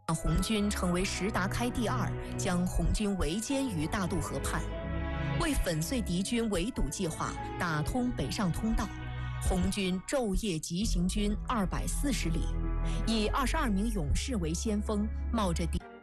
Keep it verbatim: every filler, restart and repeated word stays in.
红军成为石达开第二，将红军围歼于大渡河畔。为粉碎敌军围堵计划，打通北上通道，红军昼夜急行军二百四十里，以二十二名勇士为先锋，冒着敌